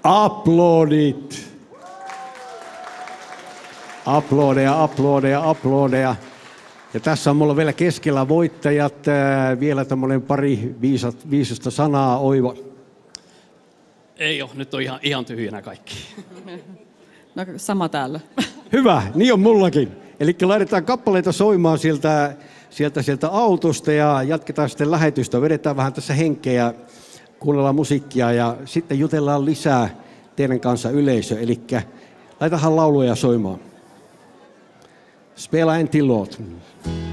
Aplodit! Aplodeja. Ja tässä on mulla vielä keskellä voittajat. Vielä tämmöinen pari viisasta sanaa, Oiva. Ei ole, nyt on ihan tyhjänä kaikki. No sama täällä. Hyvä, niin on mullakin. Eli laitetaan kappaleita soimaan sieltä autosta ja jatketaan sitten lähetystä. Vedetään vähän tässä henkeä, kuunnellaan musiikkia ja sitten jutellaan lisää teidän kanssa yleisö. Eli laitahan lauluja soimaan. Spela en till låt.